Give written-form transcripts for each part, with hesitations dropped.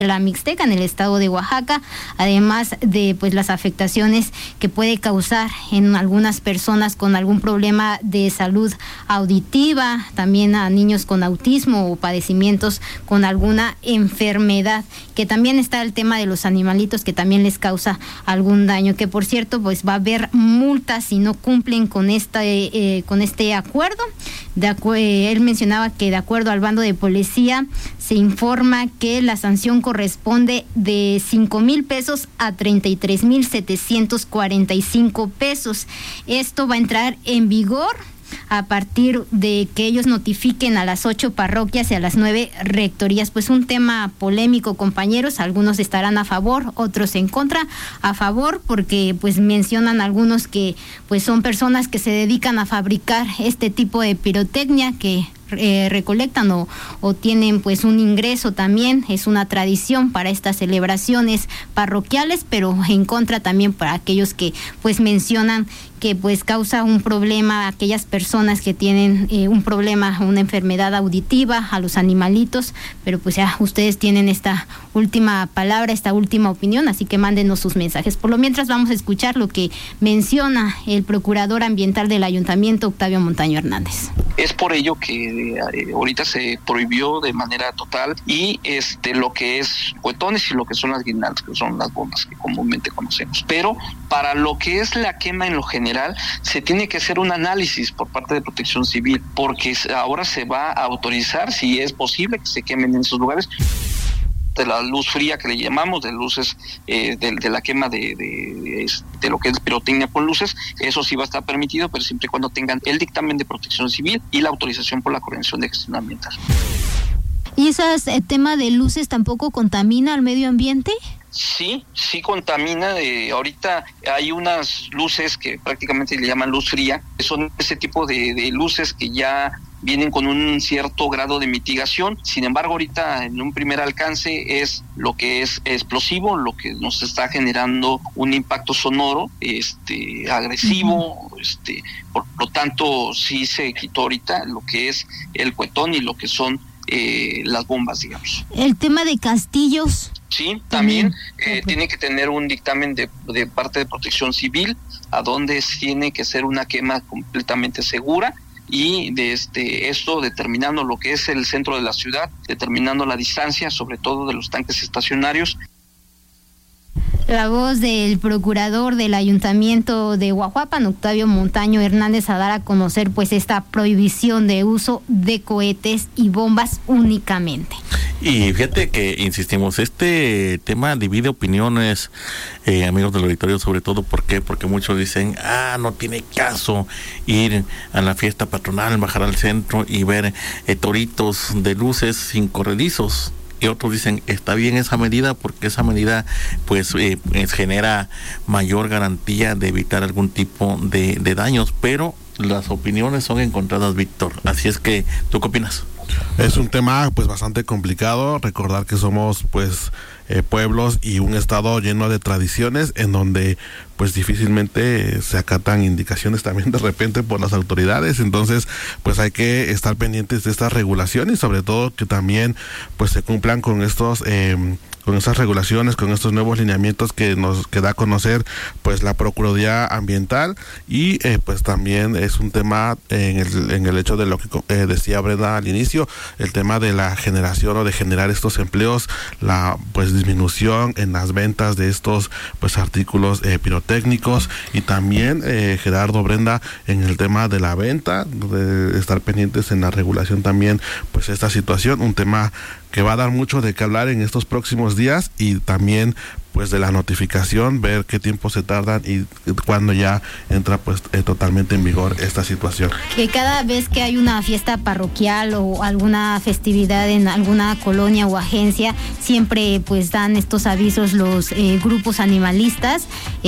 la Mixteca en el estado de Oaxaca, además de pues las afectaciones que puede causar en algunas personas con algún problema de salud auditiva, también a niños con autismo o padecimientos con alguna enfermedad, que también está el tema de los animalitos que también les causa algún daño, que por cierto pues va a haber multas si no cumplen con este acuerdo. Él mencionaba que de acuerdo al bando de policía se informa que la sanción corresponde de 5,000 pesos a 33,745 pesos. Esto va a entrar en vigor a partir de que ellos notifiquen a las 8 parroquias y a las 9 rectorías. Pues un tema polémico, compañeros, algunos estarán a favor, otros en contra. A favor porque pues mencionan algunos que pues son personas que se dedican a fabricar este tipo de pirotecnia, que recolectan o tienen pues un ingreso también, es una tradición para estas celebraciones parroquiales, pero en contra también para aquellos que pues mencionan que pues causa un problema a aquellas personas que tienen un problema, una enfermedad auditiva, a los animalitos, pero pues ya ustedes tienen esta última palabra, esta última opinión, así que mándenos sus mensajes. Por lo mientras vamos a escuchar lo que menciona el procurador ambiental del ayuntamiento, Octavio Montaño Hernández. Es por ello que ahorita se prohibió de manera total y lo que es cuetones y lo que son las guirnaldas, que son las bombas que comúnmente conocemos. Pero para lo que es la quema en lo general, se tiene que hacer un análisis por parte de Protección Civil, porque ahora se va a autorizar, si es posible, que se quemen en esos lugares. De la luz fría que le llamamos, de luces, de la quema de lo que es pirotecnia con luces, eso sí va a estar permitido, pero siempre y cuando tengan el dictamen de Protección Civil y la autorización por la Coordinación de Gestión Ambiental. ¿Y ese tema de luces tampoco contamina al medio ambiente? Sí contamina. Ahorita hay unas luces que prácticamente le llaman luz fría, que son ese tipo de luces que ya vienen con un cierto grado de mitigación. Sin embargo, ahorita en un primer alcance es lo que es explosivo, lo que nos está generando un impacto sonoro, agresivo, por lo tanto sí se quitó ahorita lo que es el cuetón y lo que son las bombas, digamos. El tema de castillos. Sí, también tiene que tener un dictamen de parte de Protección Civil, a donde tiene que ser una quema completamente segura, y esto determinando lo que es el centro de la ciudad, determinando la distancia, sobre todo de los tanques estacionarios. La voz del procurador del Ayuntamiento de Huajuapan, Octavio Montaño Hernández, a dar a conocer pues esta prohibición de uso de cohetes y bombas únicamente. Y fíjate que insistimos, este tema divide opiniones, amigos del auditorio, sobre todo porque muchos dicen, no tiene caso ir a la fiesta patronal, bajar al centro y ver toritos de luces sin corredizos. Y otros dicen, está bien esa medida porque esa medida pues genera mayor garantía de evitar algún tipo de daños, pero las opiniones son encontradas, Víctor. Así es que, ¿tú qué opinas? Es un tema pues bastante complicado. Recordar que somos pues pueblos y un estado lleno de tradiciones en donde pues difícilmente se acatan indicaciones también de repente por las autoridades. Entonces pues hay que estar pendientes de estas regulaciones y sobre todo que también pues se cumplan con estos con estas regulaciones, con estos nuevos lineamientos que da a conocer pues la Procuraduría Ambiental. Y pues también es un tema en el hecho de lo que decía Brenda al inicio, el tema de la generación o de generar estos empleos, la pues disminución en las ventas de estos pues artículos pirotécnicos, y también Gerardo, Brenda, en el tema de la venta, de estar pendientes en la regulación también pues esta situación, un tema que va a dar mucho de qué hablar en estos próximos días, y también pues de la notificación, ver qué tiempo se tardan y cuándo ya entra pues totalmente en vigor esta situación. Que cada vez que hay una fiesta parroquial o alguna festividad en alguna colonia o agencia, siempre pues dan estos avisos los grupos animalistas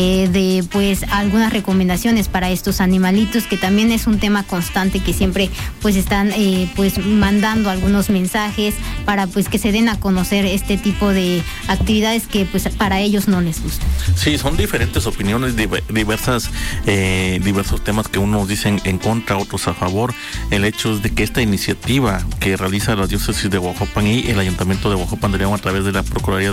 de pues algunas recomendaciones para estos animalitos, que también es un tema constante que siempre pues están pues mandando algunos mensajes para pues que se den a conocer este tipo de actividades que pues para para ellos no les gusta. Sí, son diferentes opiniones, diversos temas que unos dicen en contra, otros a favor. El hecho es de que esta iniciativa que realiza la diócesis de Huajuapan y el ayuntamiento de Huajuapan de León a través de la Procuraduría